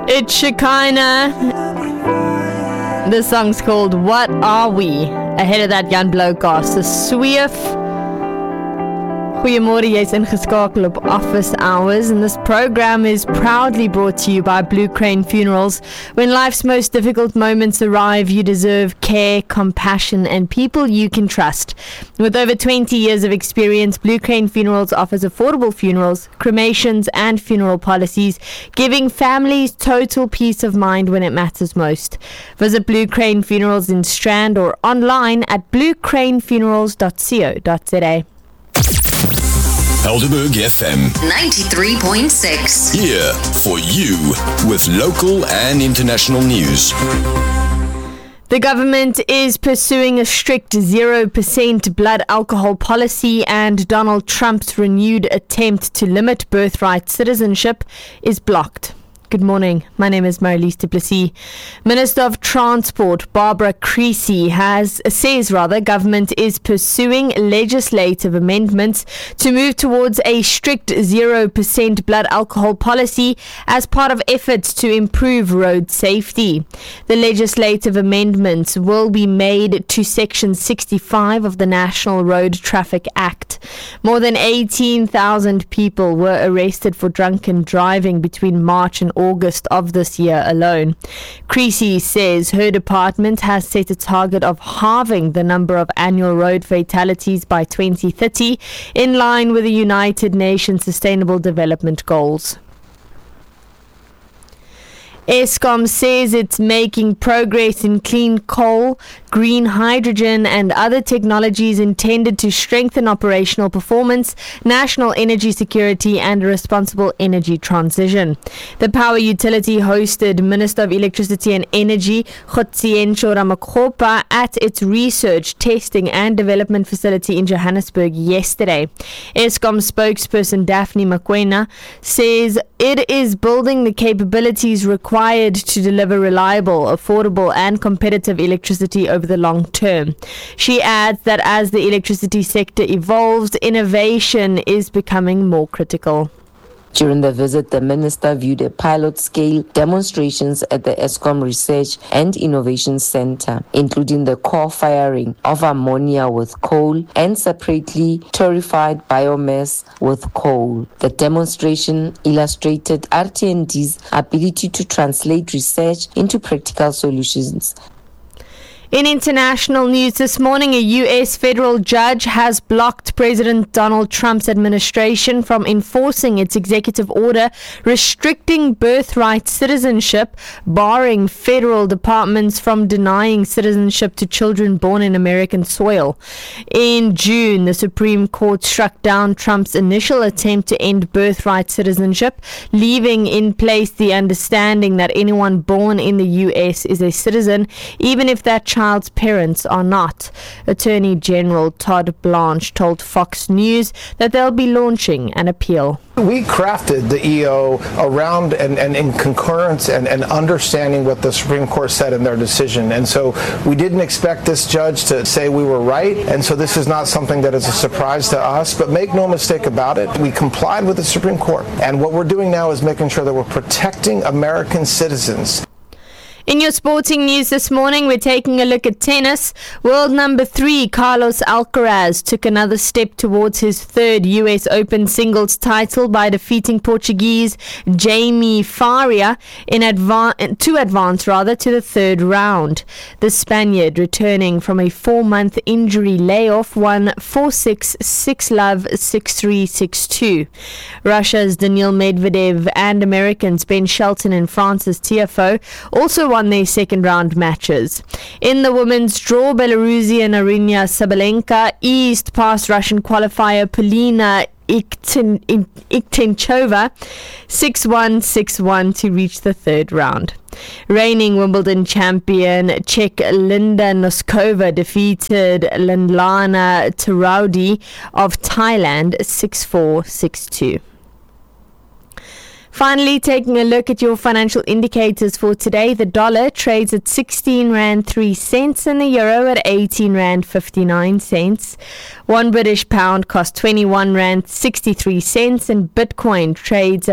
It's Shekinah. The song's called What Are We? Ahead of that, Jan Blokos, the Sweef. Goeiemôre, jy's ingeskakel op Office Hours, and this program is proudly brought to you by Blue Crane Funerals. When life's most difficult moments arrive, you deserve care, compassion, and people you can trust. With over 20 years of experience, Blue Crane Funerals offers affordable funerals, cremations, and funeral policies, giving families total peace of mind when it matters most. Visit Blue Crane Funerals in Strand or online at bluecranefunerals.co.za. Helderberg FM 93.6. here for you with local and international news. The government is pursuing a strict 0% blood alcohol policy, and Donald Trump's renewed attempt to limit birthright citizenship is blocked. Good morning. My name is Marilise du Plessis. Minister of Transport Barbara Creecy says government is pursuing legislative amendments to move towards a strict 0% blood alcohol policy as part of efforts to improve road safety. The legislative amendments will be made to Section 65 of the National Road Traffic Act. More than 18,000 people were arrested for drunken driving between March and August of this year alone. Creecy says her department has set a target of halving the number of annual road fatalities by 2030, in line with the United Nations Sustainable Development Goals. Eskom says it's making progress in clean coal, green hydrogen and other technologies intended to strengthen operational performance, national energy security and a responsible energy transition. The power utility hosted Minister of Electricity and Energy Kgotsientsho Ramakgopa at its research, testing and development facility in Johannesburg yesterday. Eskom spokesperson Daphne Makwena says it is building the capabilities required to deliver reliable, affordable and competitive electricity over the long term. She adds that as the electricity sector evolves, innovation is becoming more critical. During the visit, the minister viewed a pilot-scale demonstrations at the Eskom Research and Innovation Center, including the core firing of ammonia with coal and separately torrefied biomass with coal. The demonstration illustrated RTND's ability to translate research into practical solutions. In international news this morning, a U.S. federal judge has blocked President Donald Trump's administration from enforcing its executive order restricting birthright citizenship, barring federal departments from denying citizenship to children born in American soil. In June, the Supreme Court struck down Trump's initial attempt to end birthright citizenship, leaving in place the understanding that anyone born in the U.S. is a citizen, even if that child's parents are not. Attorney General Todd Blanche told Fox News that they'll be launching an appeal. We crafted the EO around and in concurrence and understanding what the Supreme Court said in their decision. And so we didn't expect this judge to say we were right. And so this is not something that is a surprise to us. But make no mistake about it, we complied with the Supreme Court. And what we're doing now is making sure that we're protecting American citizens. In your sporting news this morning, we're taking a look at tennis. World number 3, Carlos Alcaraz, took another step towards his third US Open singles title by defeating Portuguese Jamie Faria to advance to the third round. The Spaniard, returning from a 4-month injury layoff, won 4-6, 6-love, 6-3, 6-2. Russia's Daniil Medvedev and Americans Ben Shelton and Frances Tiafoe also won their second round matches. In the women's draw, Belarusian Aryna Sabalenka eased past Russian qualifier Polina Iktenchova 6-1, 6-1 to reach the third round. Reigning Wimbledon champion Czech Linda Noskova defeated Landlana Taraudi of Thailand 6-4, 6-2. Finally, taking a look at your financial indicators for today. The dollar trades at 16 Rand 3 cents and the euro at 18 Rand 59 cents. One British pound costs 21 Rand 63 cents and Bitcoin trades